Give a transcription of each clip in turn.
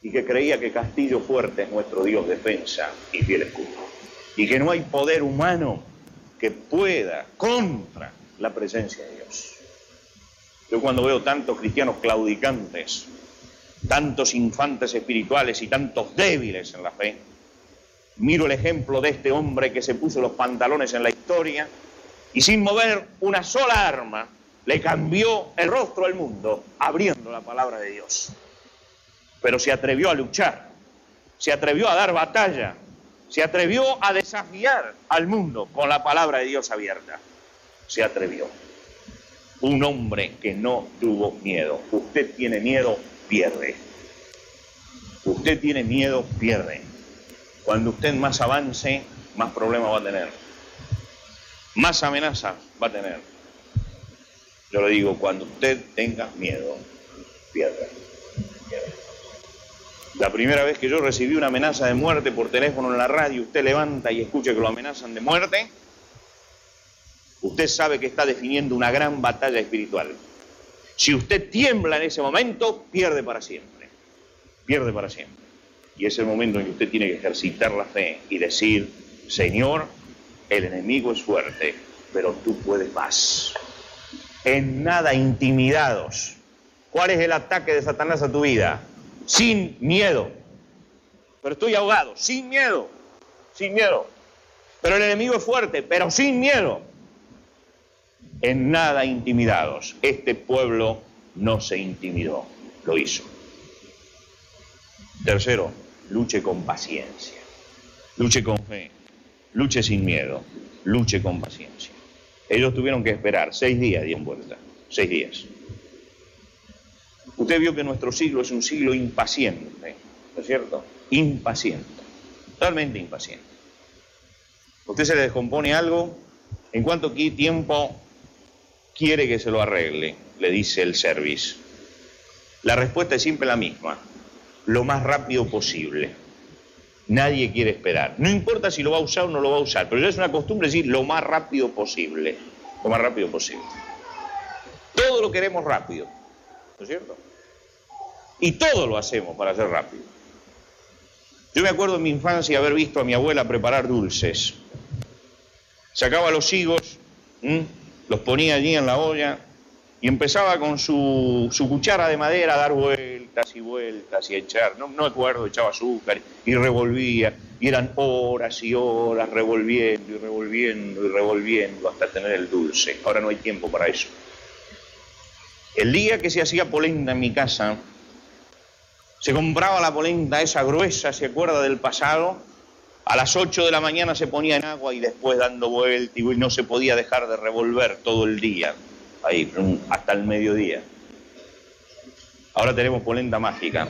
y que creía que castillo fuerte es nuestro Dios defensa y fiel escudo, y que no hay poder humano que pueda contra la presencia de Dios. Yo cuando veo tantos cristianos claudicantes, tantos infantes espirituales y tantos débiles en la fe, miro el ejemplo de este hombre que se puso los pantalones en la historia y sin mover una sola arma le cambió el rostro al mundo abriendo la palabra de Dios. Pero se atrevió a luchar, se atrevió a dar batalla, se atrevió a desafiar al mundo con la palabra de Dios abierta. Se atrevió. Un hombre que no tuvo miedo. Usted tiene miedo, pierde. Usted tiene miedo, pierde. Cuando usted más avance, más problemas va a tener. Más amenazas va a tener. Yo le digo, cuando usted tenga miedo, pierde. La primera vez que yo recibí una amenaza de muerte por teléfono en la radio, usted levanta y escucha que lo amenazan de muerte, usted sabe que está definiendo una gran batalla espiritual. Si usted tiembla en ese momento, pierde para siempre. Pierde para siempre. Y es el momento en que usted tiene que ejercitar la fe y decir, Señor, el enemigo es fuerte, pero tú puedes más. En nada intimidados. ¿Cuál es el ataque de Satanás a tu vida? Sin miedo. Pero estoy ahogado, sin miedo. Sin miedo. Pero el enemigo es fuerte, pero sin miedo. En nada intimidados. Este pueblo no se intimidó, lo hizo. Tercero, luche con paciencia, luche con fe, luche sin miedo, luche con paciencia. Ellos tuvieron que esperar 6 días dieron vuelta, 6 días. Usted vio que nuestro siglo es un siglo impaciente, ¿no es cierto? Impaciente, totalmente impaciente. Usted se le descompone algo, ¿en cuánto tiempo quiere que se lo arregle? Le dice el service. La respuesta es siempre la misma. Lo más rápido posible. Nadie quiere esperar. No importa si lo va a usar o no lo va a usar, pero ya es una costumbre decir lo más rápido posible. Lo más rápido posible. Todo lo queremos rápido, ¿no es cierto? Y todo lo hacemos para hacer rápido. Yo me acuerdo en mi infancia haber visto a mi abuela preparar dulces. Sacaba los higos, los ponía allí en la olla y empezaba con su cuchara de madera a dar vueltas y vueltas y a echar, no me acuerdo, echaba azúcar y revolvía, y eran horas y horas revolviendo y revolviendo y revolviendo hasta tener el dulce. Ahora no hay tiempo para eso. El día que se hacía polenta en mi casa, se compraba la polenta esa gruesa, ¿se acuerda del pasado? A las 8 de la mañana se ponía en agua y después dando vueltas y no se podía dejar de revolver todo el día, ahí hasta el mediodía. Ahora tenemos polenta mágica,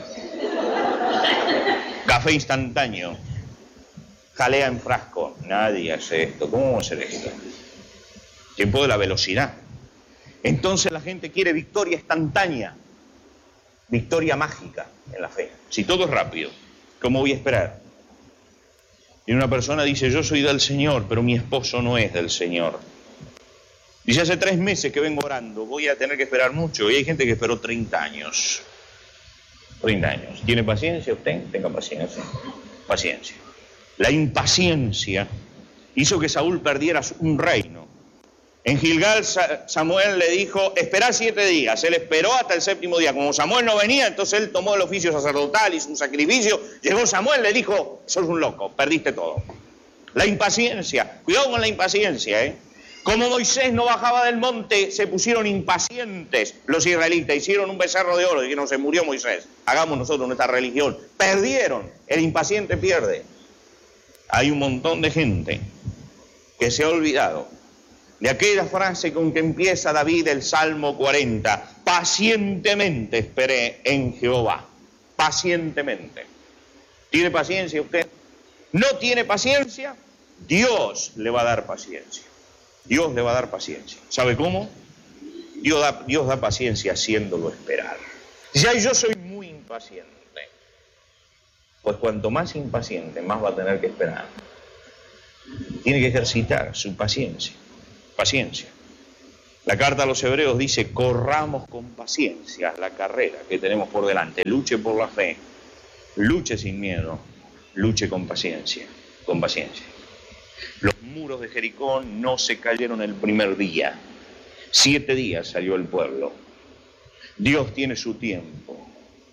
café instantáneo, jalea en frasco. Nadie hace esto. ¿Cómo vamos a hacer esto? Tiempo de la velocidad. Entonces la gente quiere victoria instantánea, victoria mágica en la fe. Si todo es rápido, ¿cómo voy a esperar? Y una persona dice, yo soy del Señor, pero mi esposo no es del Señor. Dice, hace 3 meses que vengo orando, voy a tener que esperar mucho. Y hay gente que esperó 30 años. 30 años. ¿Tiene paciencia usted? Tenga paciencia. Paciencia. La impaciencia hizo que Saúl perdiera un reino. En Gilgal Samuel le dijo, esperá 7 días. Él esperó hasta el 7º día. Como Samuel no venía, entonces él tomó el oficio sacerdotal, hizo un sacrificio. Llegó Samuel, le dijo, sos un loco, perdiste todo. La impaciencia. Cuidado con la impaciencia, ¿eh? Como Moisés no bajaba del monte, se pusieron impacientes los israelitas. Hicieron un becerro de oro y que no se murió Moisés. Hagamos nosotros nuestra religión. Perdieron. El impaciente pierde. Hay un montón de gente que se ha olvidado de aquella frase con que empieza David el Salmo 40. Pacientemente esperé en Jehová. Pacientemente. ¿Tiene paciencia usted? ¿No tiene paciencia? Dios le va a dar paciencia. Dios le va a dar paciencia. ¿Sabe cómo? Dios da paciencia haciéndolo esperar. Dice, ay, yo soy muy impaciente. Pues cuanto más impaciente, más va a tener que esperar. Tiene que ejercitar su paciencia. Paciencia. La carta a los Hebreos dice, corramos con paciencia la carrera que tenemos por delante. Luche por la fe. luche sin miedo, luche con paciencia, con paciencia. Los muros de Jericó no se cayeron el primer día. 7 días salió el pueblo. Dios tiene su tiempo.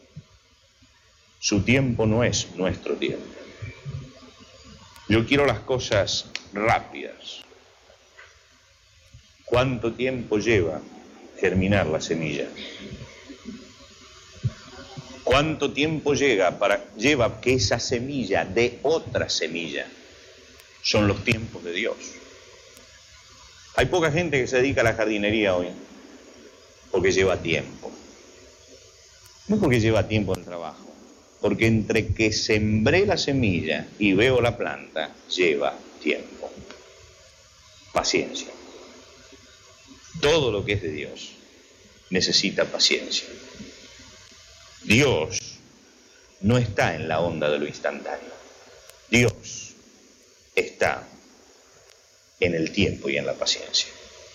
Su tiempo no es nuestro tiempo. Yo quiero las cosas rápidas. ¿Cuánto tiempo lleva germinar la semilla? ¿Cuánto tiempo lleva que esa semilla dé otra semilla? Son los tiempos de Dios. Hay poca gente que se dedica a la jardinería hoy porque lleva tiempo. No porque lleva tiempo en el trabajo, porque entre que sembré la semilla y veo la planta, lleva tiempo. Paciencia. Todo lo que es de Dios necesita paciencia. Dios no está en la onda de lo instantáneo. Dios está en el tiempo y en la paciencia.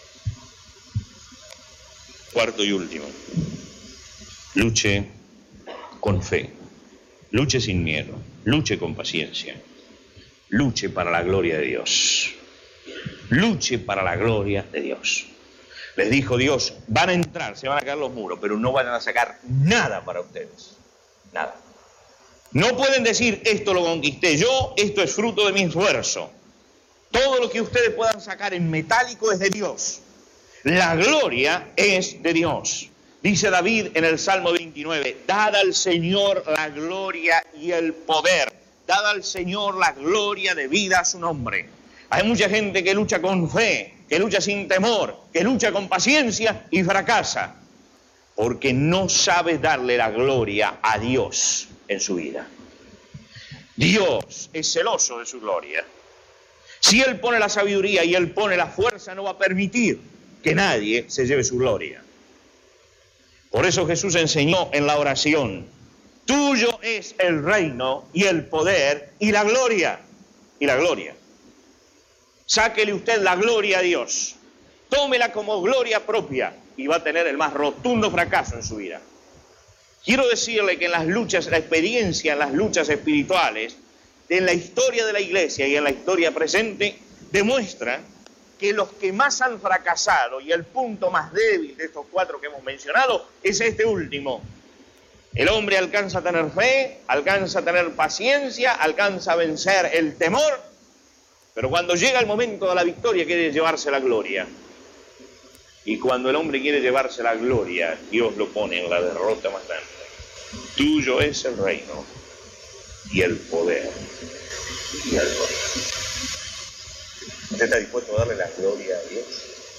Cuarto y último, luche con fe, luche sin miedo, luche con paciencia, luche para la gloria de Dios, luche para la gloria de Dios. Les dijo Dios, van a entrar, se van a caer los muros, pero no van a sacar nada para ustedes, nada. No pueden decir, esto lo conquisté yo, esto es fruto de mi esfuerzo. Todo lo que ustedes puedan sacar en metálico es de Dios. La gloria es de Dios. Dice David en el Salmo 29, dad al Señor la gloria y el poder. Dad al Señor la gloria debida a su nombre. Hay mucha gente que lucha con fe, que lucha sin temor, que lucha con paciencia y fracasa, porque no sabe darle la gloria a Dios en su vida. Dios es celoso de su gloria. Si Él pone la sabiduría y Él pone la fuerza, no va a permitir que nadie se lleve su gloria. Por eso Jesús enseñó en la oración, tuyo es el reino y el poder y la gloria. Y la gloria. Sáquele usted la gloria a Dios. Tómela como gloria propia y va a tener el más rotundo fracaso en su vida. Quiero decirle que en las luchas, la experiencia en las luchas espirituales, en la historia de la iglesia y en la historia presente, demuestra que los que más han fracasado, y el punto más débil de estos 4 que hemos mencionado, es este último. El hombre alcanza a tener fe, alcanza a tener paciencia, alcanza a vencer el temor, pero cuando llega el momento de la victoria quiere llevarse la gloria. Y cuando el hombre quiere llevarse la gloria, Dios lo pone en la derrota más grande. Tuyo es el reino y el poder y el poder. ¿Usted está dispuesto a darle la gloria a Dios?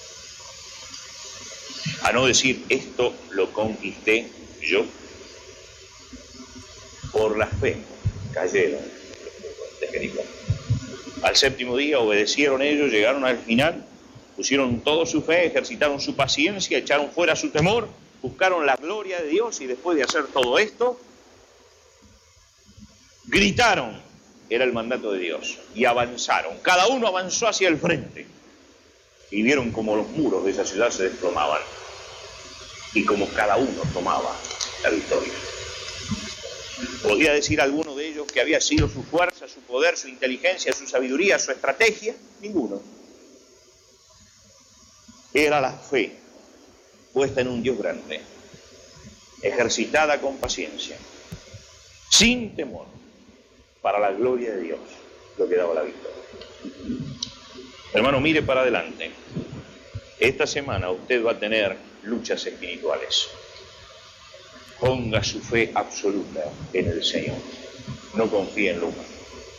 A no decir, esto lo conquisté yo. Por la fe cayeron de Jericó. Al 7º día obedecieron ellos, llegaron al final, pusieron toda su fe, ejercitaron su paciencia, echaron fuera su temor, buscaron la gloria de Dios y después de hacer todo esto, gritaron, era el mandato de Dios, y avanzaron. Cada uno avanzó hacia el frente y vieron como los muros de esa ciudad se desplomaban y como cada uno tomaba la victoria. ¿Podría decir alguno de ellos que había sido su fuerza, su poder, su inteligencia, su sabiduría, su estrategia? Ninguno. Era la fe puesta en un Dios grande, ejercitada con paciencia, sin temor, para la gloria de Dios, lo que daba la victoria. Hermano, mire para adelante. Esta semana usted va a tener luchas espirituales. Ponga su fe absoluta en el Señor. No confíe en lo humano.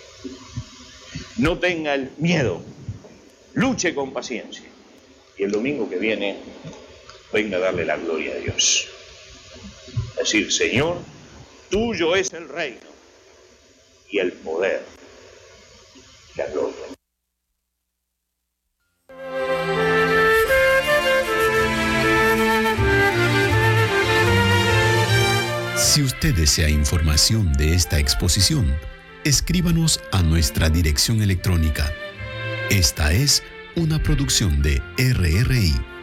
No tenga el miedo. Luche con paciencia. Y el domingo que viene, venga a darle la gloria a Dios. Es decir, Señor, tuyo es el reino y el poder y la gloria. Si usted desea información de esta exposición, escríbanos a nuestra dirección electrónica. Esta es una producción de RRI.